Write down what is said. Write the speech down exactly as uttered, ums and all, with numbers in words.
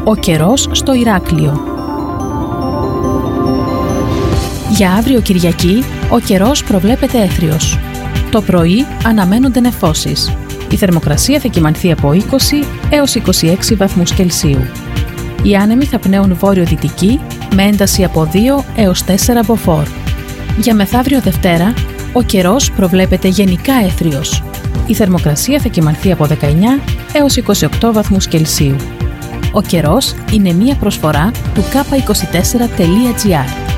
Ο καιρός στο Ηράκλειο. Για αύριο Κυριακή, ο καιρός προβλέπεται έθριος. Το πρωί αναμένονται νεφώσεις. Η θερμοκρασία θα κυμανθεί από είκοσι έως είκοσι έξι βαθμούς Κελσίου. Οι άνεμοι θα πνέουν βόρειο-δυτική με ένταση από δύο έως τέσσερα μποφόρ. Για μεθαύριο Δευτέρα, ο καιρός προβλέπεται γενικά έθριος. Η θερμοκρασία θα κυμανθεί από δεκαεννιά έως είκοσι οκτώ βαθμούς Κελσίου. Ο καιρός είναι μία προσφορά του κάπα είκοσι τέσσερα τελεία τζι άρ.